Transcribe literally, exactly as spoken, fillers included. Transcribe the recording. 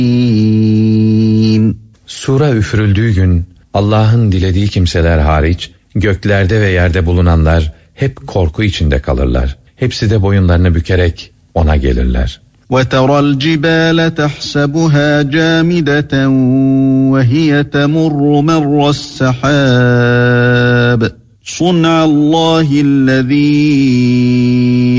Sura üfürüldüğü gün Allah'ın dilediği kimseler hariç göklerde ve yerde bulunanlar hep korku içinde kalırlar. Hepsi de boyunlarını bükerek ona gelirler. وَتَرَى الْجِبَالَ تَحْسَبُهَا جَامِدَةً وَهِيَ تَمُرُّ مَرَّ السَّحَابِ صُنْعَ اللّٰهِ الَّذ۪ي